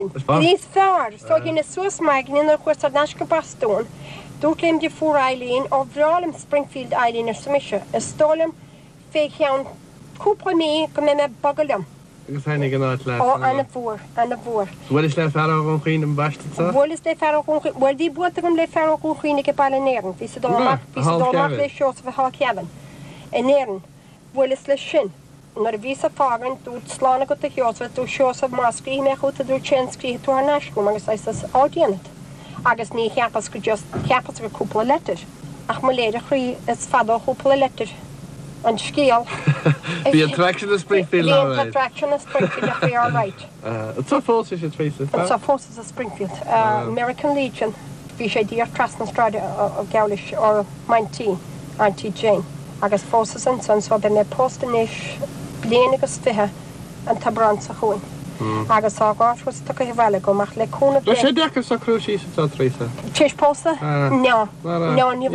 Níos fearr, so gin suas maigin in chuir nasca bastún, dútlim de fúr Eileen ó bhrálam Springfield Eileen ar samise, is stólam fé cheann cúpla mí go mé me bagalam. Agus hainnig an áit le. Ó, anna bhór. Bhfuil is le fearr an chuoin an baiste? Bhfuil is le fearr an chuoin, bhfuil dí buata gom le fearr an chuoin go bailnéireann, hí sa dómach le seos a há ceavan. In éireann, bhfuil is le sin. Nar a ví a fágan dút slána go a heosfa dú seos a máscrí me chuta dú tsénscrí tú ar náiscú agus is ádéanat. Agus ní cheapas go just cheapas go cúpla letter. Ach má léidir chrí is fadó cúpla letter. An scéal. The attraction of Springfield, all right. The attraction of Springfield, you're all right. It's a force, is it, Tracy? It's a forces of Springfield. American Legion, bhí sé dír Trasnastrada of Gaulish or Mintí, Auntie Jane. Agus forces and sons so ben postanis blian agus fithe an tabran sa chuin. Agus ágáis was tu go bhile go mach le cúna. Tá sé deachas sa cruisí sa trísa? Tíis posta? No. No, ní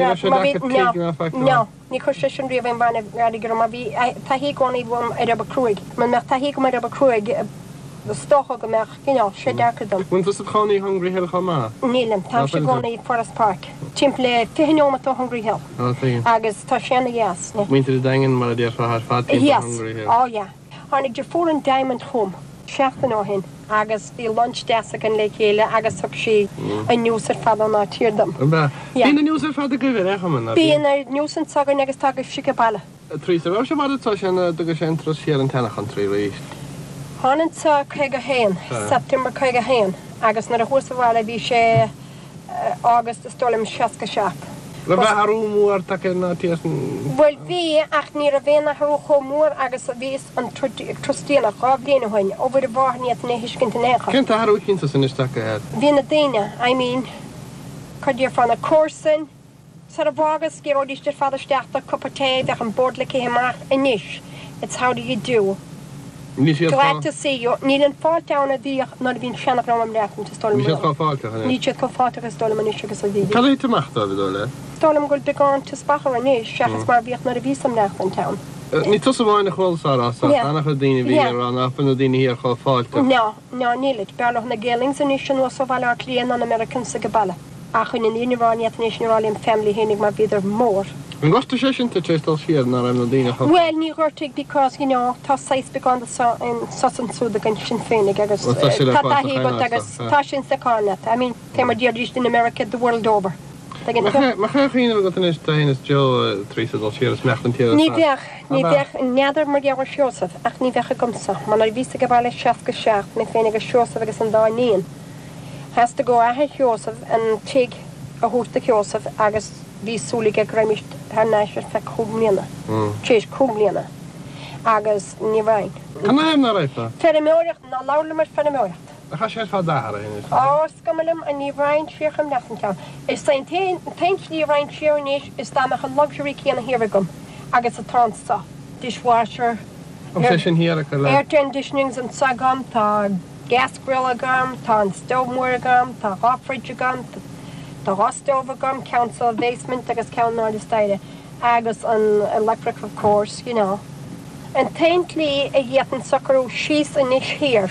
ní chuir sé sin riomh bana radig go bhí taí gcónaí bhm ar ab cruig. Man me taí go mar ab cruig the stocha go meach, sé deachadam. Bhaint is a chaní Hungry Hill chomá? Nílim, tá sé gcónaí Forest Park. Timple 50 to Hungry Hill. Agus tá séna yes. Muintir daingen mar a díar fáthar fad timp Hungry Hill. Oh yeah. Tháinig de fór an Diamond Home. Seachtain ó hin, agus bhí lunch deasa an le chéile agus thug sí an nús ar fad ná tírdam. Bhíon na nús ar fad a gcuimhir echaman? Bhíon na nús an sagan agus tá go sica bailla. Trísa, bhil sé mar atá sin dogus sé tros séar an tenach an trí ríist? Hánan sa chuige héin, September chuige héin, agus nar a thuasahile bhí sé August is stolim seaca seach. Le bheith arú mór take na tíasan? Bhfuil bhí ach ní a bhéna harú cho mór agus a bhís an trustíana chá bbliana hain, ó bhfuir a bháthníad na hiiscinnta necha. Cinn tá harú cinnta san is take head? Bhí na daine, I mean, chuir fan a córsan, sa a bhágas gur ódíiste fadasteachta cuppa té bheith an bord le céimach inis. It's how do you do? Glad to see you. Níl an fáilte anna bhíoch nar bhín seannach rám am leachn te stolim. Ní sé fá fáilte? Ní sé fá fáilte a stolim an isise agus a bhí. Tá é tamachta a bhidó Stolim goil begáin te spachar an is, seachas mar bhíoch nar a bhís am leachn an town. Ní tusa bháinna chhilsá annach a daine bhí ar an afan a daine híar chá fáilte? No, nílit. Bearlach na Gelings an is was ó bhile ar líon an American sa gabala. Ach in University National Family hénig mar bhíidir mór. An gosta sé sin te téstal siar nar an daine chá? Well, ní gurtig because, tá 6 began in Susan Súda gan sin féinnig agus tá sin saánat. I mean, te mar dírdíist in America the world over. Ma cha chéine go is daine Jo trísa dal siar mecht an tíir. Ní bheith neadar mar dear seosah ach ní bhecha gomsa. Man ar ví go bailile seach go seach na féinnig a seosah agus an dáíon. Has to go athe Joseph and take a húta Joseph agus bhí súlaigh a gréimiist ar náisir fe cúmlíana. Tréis cúmlíana agus ní bhain. Canna na raibh? Ferimóireacht ná lála mar ferimóireacht. A cha sé fá dahar in is? Scomalim a ní bhain tríocham nefan ceann. Is teint ní bhain tríoníis is dáach an luxury céanna hiaragum agus a tánsa. Dishwasher. sé sin hiar go le? Air conditionings an sagam tá gas grill agam, tá an stove mór agam, tá fridge agam, tá stove agam, council basement agus ceann de staide, agus an electric of course, And taintly a dhéan sacarú síos in is here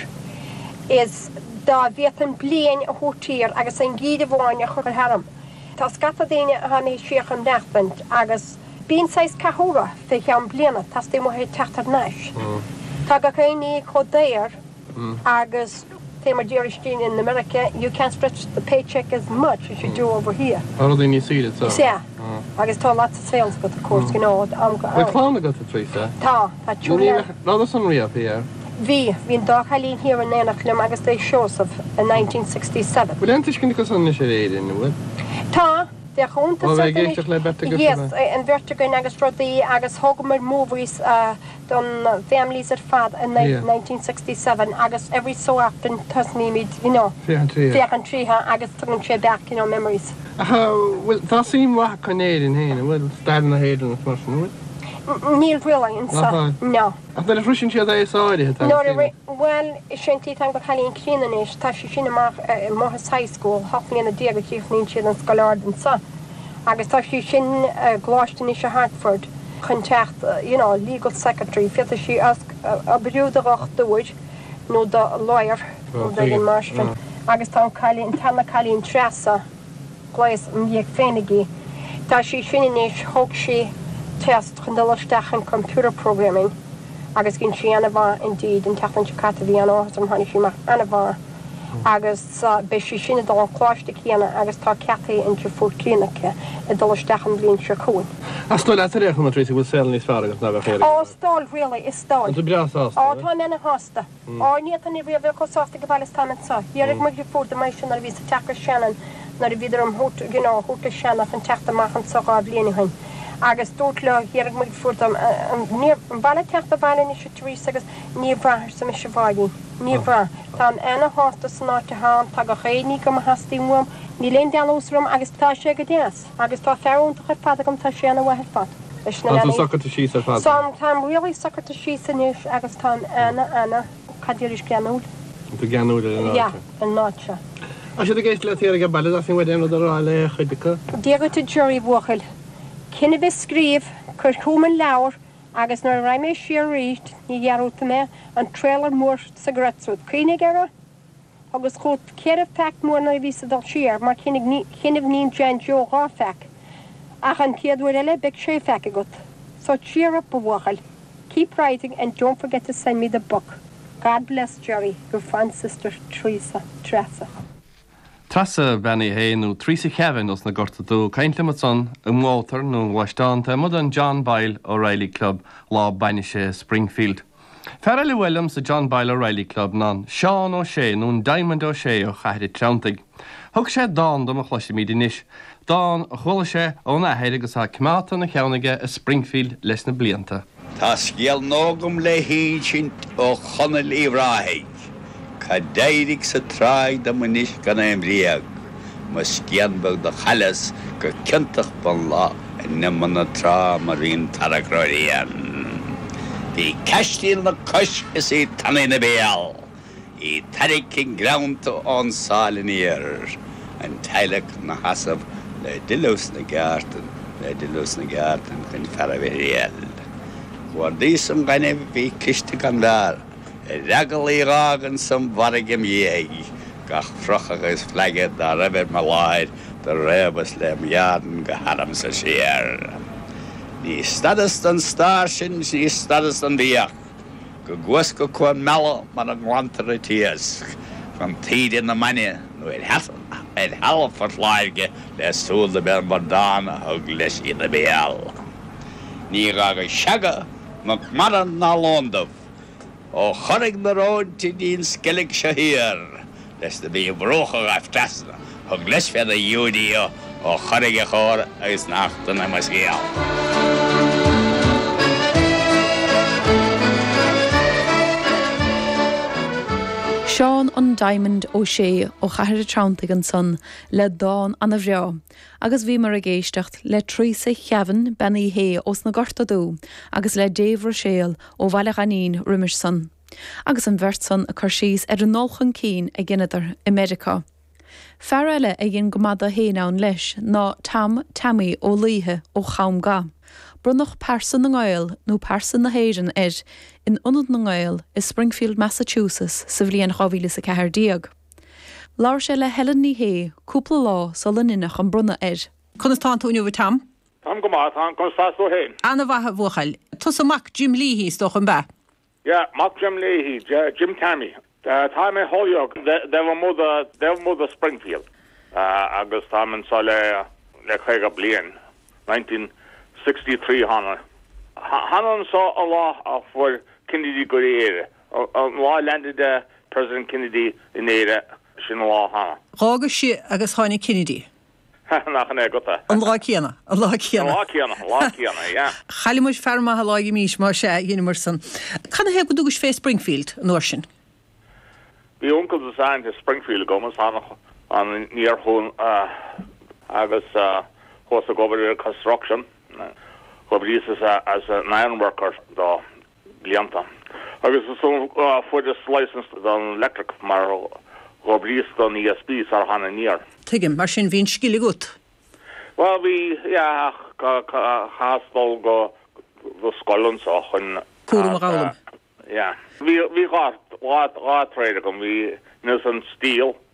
is da bhéan blian a hútíir agus an gíide bháin a chur haram. Tá scata daine a haní siach an nechbant agus bíon 6 cahúra fé chean bliana, tá dé mthir teachtar náis. Tá go chéine chodéir agus témar deiristtín in America, you can't stretch the paycheck as much as you do over here. How do you see it? Yeah. Agus tá lots of sales got the course, We're got the trees, Tá chúla. No, that's unreal here. Bhín dachalín here in Nenachlim agus they shows of 1967. Well, antes cinn go sanna sé réidir, bhfuil? Tá, de chunta yes, and vertigo agus rodí agus hogamar movies done families at fad in 1967 agus every so often tasni meet, Fiachan Triha agus tugan sé back, memories. Well, tá sim wa Canadian héin, bhfuil stadan na héidir na smarsan, Níl really in no. Ach na frisin siad é sáide? No, well, sintí tan go chalín crínanis, tá sé sin Mohas High School, hoflíon na diaga tíochnín siad an scoláard an sa. Agus tá sí sin gláistin is a Hartford, chun techt, legal secretary, fiata sí a briúdaach dúid, nó da lawyer, Dagin Marston. Agus tá Calín tanna Calín Trasa gleis mhiag féinigí. Tá sí sinis thug sí test chun dulaisteach an computer programming. Agus ginn si anna indeed an teachan cata bhí an áhas am tháinig sí mar anna agus be sí sinna dul an chláiste chéana agus tá cetaí in tre fút clínacha I dulaisteach an blin se cún. A stáil éach chun trísa bhfuil sel níos fear agus na bheith Stáil really is stáil. Tú breásta. Tá nena hásta. Níta ní bhíh cosásta go bhilistana sa. Dhéirigh mu fór mar sin ar ví a teachar seanan nar a bhíidir am thuta seanach an teachtamach an soá blianahain. Agus dút le dhéirigh mu fór an bailla teachta bailin is se trí agus níomhhar sa mis se bháidí. Níomhhar. Tá ena hásta san áte há tá go chéní go hastíí muam, ní léon deanúsrum agus tá sé go déas, agus tá fearúnta chu fada gom tá séanana wahad fad. Socrta sí ar fad. Tá really socrta sí sanis agus tá ana cadíris ceanúil. Tú geanúil an náte. A sé géist le tíar go bailile a fin bhfuil déanana le chuidecha? Díaga tú juirí bhuachail. Cinna bheith scríomh chur chuman leabhar agus nar raimé siar ríist ní dhearúta mé an trailer mór sa gratúd. Cuoine gara? Agus chut ceirh feic mór na bhí sa dal siar, mar cinmh níon Jan Jo gá feic. Ach an ciadúir eile beag sé feic agat. So cheer up bhuachail. Keep writing and don't forget to send me the book. God bless Jerry, your fond sister Tresa. Trasa benny héanú trísa cheann os na gorta dú caintlimatson mhátar nó bhaistánta mud an John Boyle O'Reilly Club lá bainise Springfield. Ferrell Williams a John Boyle O'Reilly Club ná Sean O'Shea nún Diamond O'Shea ó chaidir treantaigh. Thug sé dán do a chluise mídí níis. Dán a chuala sé ó nahéir agus a cimata na cheannaige a Springfield leis na blianta. Tá scial nógam le hí sin ó chonal íhráigh. Ca deirig sa tráig da munis gan éimríag, mas scianbag da chalas go ciantach ban lá a nimman na trá mar rín taragróirían. Bhí ceistíl na cos is í tanna na béal, í tarig cin gránta ón sálin íar, an teileach na hasab le dilús na gartan chun ferravéréal. Guardísam ganne bhí ciste gan dar, regalí rágan sam varigim dhéig, gach frochagus flagad da rabir maláid da rebus le miadan go haram sa sér. Ní stadast an star sin, ní stadast an bíach, go gwisgo cuan mela man an glantar a tías, gan tíd in na mania, nó halfart láige le súl de ber bardána hug leis i na béal. Ní raga seaga, mac maran na London. ó chorig na róid tí dín scilig se hir, leis na bí brócha gaif tasna, thug leis fed a dúdaí ó chorig a chóir agus nachtan na mas géal. Sean an Diamond O'Shea ó Chathair Treantaigh an son le dán an a bhreo, agus bhí mar a géisteacht le trísa cheavan bennaí hé os na gorta dú, agus le Dave Rochelle ó Bhaile Ganín Rimerson, agus an bhirtson a chur síos ar an nolchan cín a gginadar i Medica. Fear eile a dhéon go mada héanán leis ná Tammy ó Líthe ó Chaumga. Brunach persan na Gael nó persan na Héireann in unad na Gael is Springfield, Massachusetts sa bhliain 2014. Láir sé le Helen ní hé cúpla lá sa leninach an brunna Conas tá túniu Tam? Tam go má tá constas ó héin. Anna bhatha bhuachail. Tus amach Jim Leahy stoch an ba. Ja, Mac Jim Leahy, Jim Tammy. Tá mé hóiog de móda Springfield. Agus tá man sa le chuige blian 1963 hana. Hanan saw a law for Kennedy go ére. Law landed President Kennedy in ére sin law hana. Rága si agus háinnig Kennedy. Nachan gota. An lá cíanna. Ja. Chaile muis ferma ha láigi mís mar sé Unimerson. Canna heb go dúgus fé Springfield an orsin? Bhí uncle design to Springfield gomas an near home agus host of government construction. Gobris as an iron worker da Blianta. Agus so for this license on electric mar Gobris on ESP sar hana near. Tigim mar sin vín skilli gut. Well we hastol go skolun so hun Kurum raulum. Yeah. We got trade we nus an steel